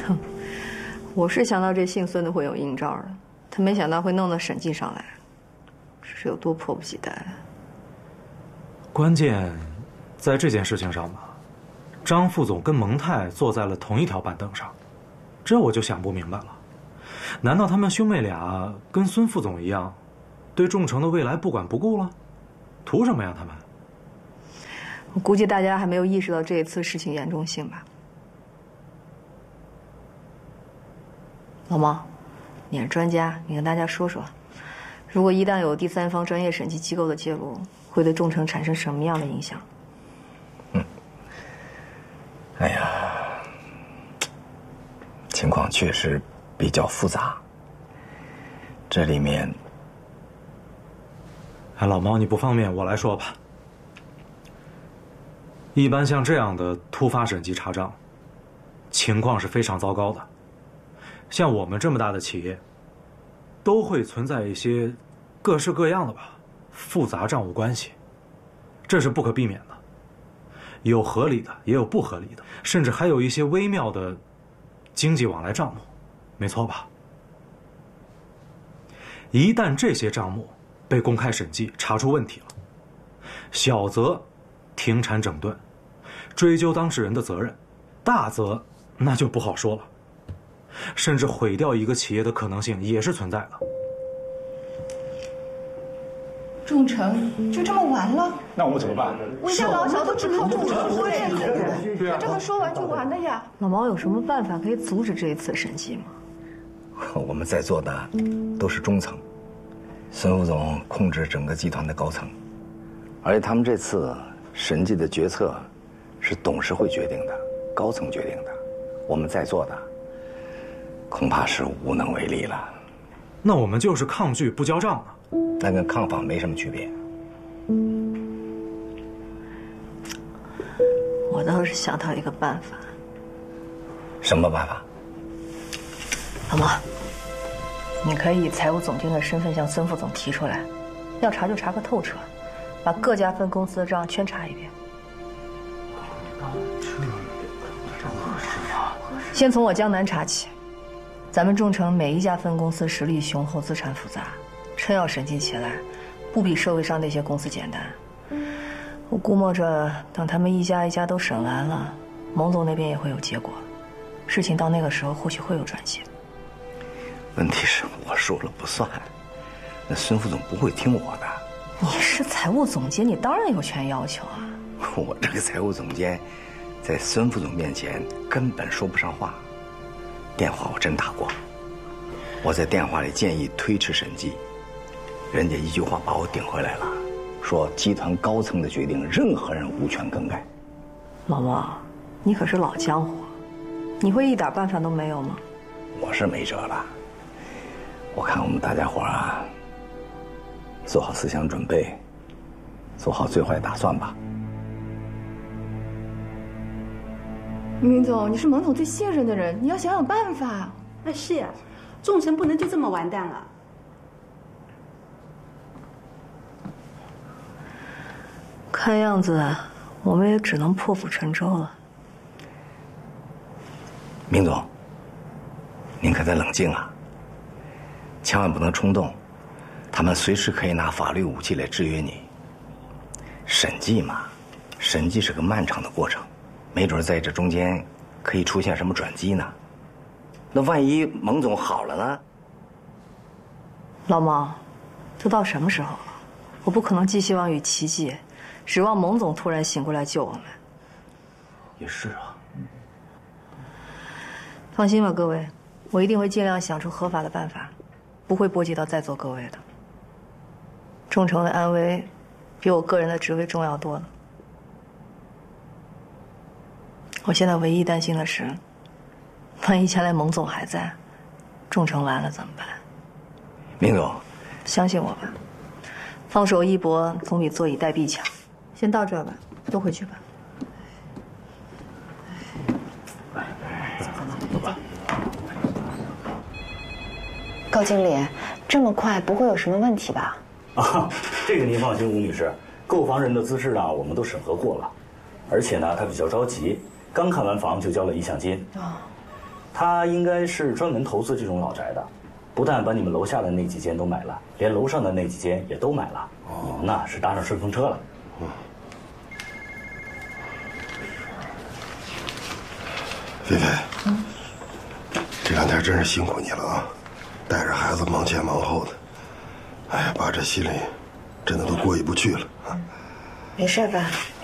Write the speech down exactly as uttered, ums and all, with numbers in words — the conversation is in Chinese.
哼，我是想到这姓孙的会有阴招的，他没想到会弄到审计上来，这是有多迫不及待啊！ 关键在这件事情上吧，张副总跟蒙泰坐在了同一条板凳上，这我就想不明白了。难道他们兄妹俩跟孙副总一样，对众诚的未来不管不顾了？图什么呀？他们？ 我估计大家还没有意识到这一次事情严重性吧。老毛，你是专家，你跟大家说说，如果一旦有第三方专业审计机构的介入，会对众诚产生什么样的影响？ 嗯，哎呀，情况确实比较复杂。这里面， 哎，老毛，你不方便，我来说吧。一般像这样的突发审计查账，情况是非常糟糕的。像我们这么大的企业，都会存在一些各式各样的吧复杂账务关系，这是不可避免的。有合理的，也有不合理的，甚至还有一些微妙的经济往来账目，没错吧？一旦这些账目被公开审计，查出问题了，小则停产整顿，追究当事人的责任；大则那就不好说了，甚至毁掉一个企业的可能性也是存在的。 众诚就这么完了？ 那我们怎么办？ 魏家老小都只靠众诚说认可人，他这么说完就完了呀？ 老毛有什么办法可以阻止这一次审计吗？ 我们在座的都是中层，孙副总控制整个集团的高层，而且他们这次审计的决策是董事会决定的，高层决定的，我们在座的恐怕是无能为力了。 那我们就是抗拒不交账了。 那跟抗法没什么区别。 我倒是想到一个办法。 什么办法？ 老毛，你可以以财务总监的身份向孙副总提出来，要查就查个透彻，把各家分公司的账全查一遍。先从我江南查起，咱们众诚每一家分公司实力雄厚，资产复杂。真要审计起来，不比社会上那些公司简单。我估摸着，等他们一家一家都审完了，蒙总那边也会有结果，事情到那个时候或许会有转机。 问题是我说了不算，那孙副总不会听我的。 你是财务总监，你当然有权要求啊。 我这个财务总监，在孙副总面前根本说不上话。电话我真打过，我在电话里建议推迟审计。人家一句话把我顶回来了，说集团高层的决定，任何人无权更改。 毛毛，你可是老江湖，你会一点办法都没有吗？ 我是没辙了。我看我们大家伙啊，做好思想准备，做好最坏打算吧。 明总，你是蒙总最信任的人，你要想想办法。 哎，是呀，众诚不能就这么完蛋了。 看样子，我们也只能破釜沉舟了。 明总，您可得冷静啊，千万不能冲动，他们随时可以拿法律武器来制约你。审计嘛，审计是个漫长的过程，没准在这中间可以出现什么转机呢？那万一蒙总好了呢？ 老毛，都到什么时候了？我不可能寄希望于奇迹。指望蒙总突然醒过来救我们。 也是啊。 放心吧，各位，我一定会尽量想出合法的办法，不会波及到在座各位的。众诚的安危，比我个人的职位重要多了。我现在唯一担心的是，万一将来蒙总还在，众诚完了怎么办？ 明总， 相信我吧，放手一搏总比坐以待毙强。先到这儿吧，都回去吧。 走吧。 高经理，这么快不会有什么问题吧？ 啊，这个您放心，吴女士，购房人的资质呢，我们都审核过了，而且呢，他比较着急，刚看完房就交了意向金。哦， 他应该是专门投资这种老宅的，不但把你们楼下的那几间都买了，连楼上的那几间也都买了。你们呢是搭上顺风车了。嗯。 菲菲，嗯，这两天真是辛苦你了啊，带着孩子忙前忙后的，哎呀，把这心里真的都过意不去了啊。 没事吧？